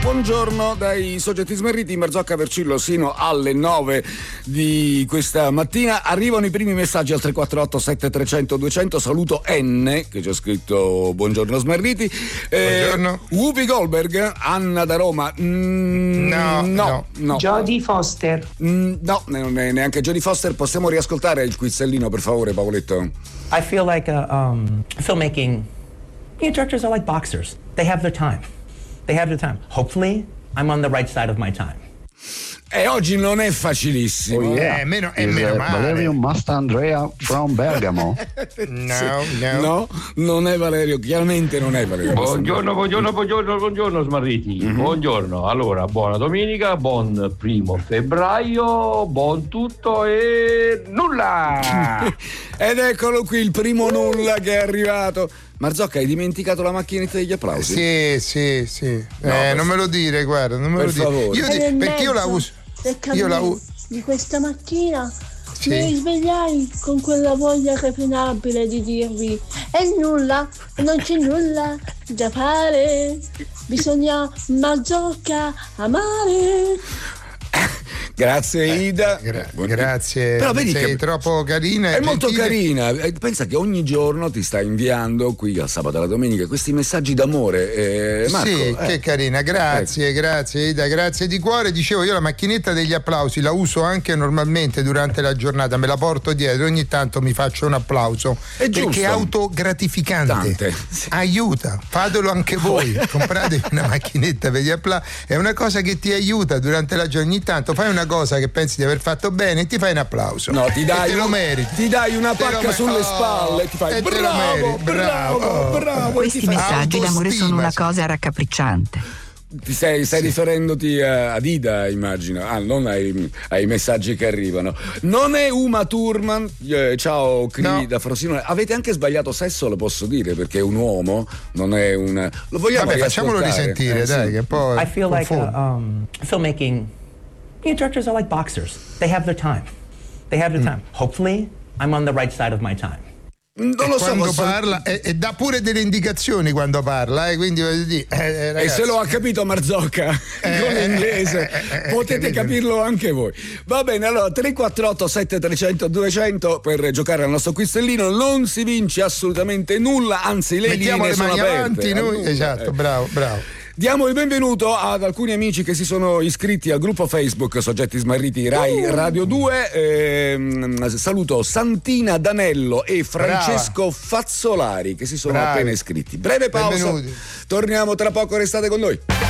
buongiorno dai soggetti smarriti, Marzocca, Vercillo, sino alle 9 di questa mattina. Arrivano i primi messaggi al 348 7300 200. Saluto N che ci ha scritto buongiorno smarriti. Buongiorno. Whoopi Goldberg, Anna da Roma. No. Jodie Foster. No, non è neanche Jodie Foster. Possiamo riascoltare il quizellino, per favore, Paoletto? I feel like filmmaking, directors are like boxers. They have their time. Hopefully, I'm on the right side of my time. E oggi non è facilissimo. Oh, yeah. Meno male. Valerio Mastandrea from Bergamo. No, non è Valerio, chiaramente non è Valerio. Buongiorno smarriti. Buongiorno. Allora, buona domenica, buon 1 febbraio, buon tutto e nulla. Ed eccolo qui il primo nulla che è arrivato. Marzocca, hai dimenticato la macchinetta degli applausi? Sì. No, non me lo dire, guarda, non me lo dire. Favore. Perché io la uso. Io la uso. Di questa mattina Sì. mi risvegliai con quella voglia irrefrenabile di dirvi: è nulla, non c'è nulla da fare, bisogna Marzocca amare. Grazie Ida. Grazie. Però vedi sei che troppo carina. È molto gentile. carina. Pensa che ogni giorno ti sta inviando qui al sabato alla domenica questi messaggi d'amore. Marco, sì, che carina, grazie Ida, grazie di cuore. Dicevo, io la macchinetta degli applausi la uso anche normalmente durante la giornata, me la porto dietro, ogni tanto mi faccio un applauso. È giusto. Perché è autogratificante. Sì. Aiuta, fatelo anche voi. Comprate una macchinetta per gli applausi, è una cosa che ti aiuta durante la giornata. Ogni tanto fai una cosa che pensi di aver fatto bene e ti fai un applauso. No, ti dai, e te lo meriti. Ti dai una pacca sulle spalle e ti fai bravo. Questi messaggi d'amore sono una cosa raccapricciante. Ti stai riferendoti ad Ida, immagino. Non ai messaggi che arrivano. Non è Uma Thurman. Ciao Cri da Frosinone. Avete anche sbagliato sesso, lo posso dire, perché è un uomo, non è un. Lo vogliamo facciamolo risentire, dai, sì. che poi I feel like filmmaking, directors are like boxers. They have their time. Hopefully, I'm on the right side of my time. Non lo so, quando parla e dà pure delle indicazioni quando parla, quindi voglio dire, e se lo ha capito Marzocca con l'inglese potete capirlo anche voi. Va bene, allora 348 7300 200 per giocare al nostro quizellino. Non si vince assolutamente nulla, anzi le mettiamo linee le mani sono avanti aperte. noi. Esatto, bravo. Diamo il benvenuto ad alcuni amici che si sono iscritti al gruppo Facebook Soggetti Smarriti Rai Radio 2. Saluto Santina Danello e Francesco Fazzolari che si sono appena iscritti. Breve pausa. Benvenuti. Torniamo tra poco, restate con noi.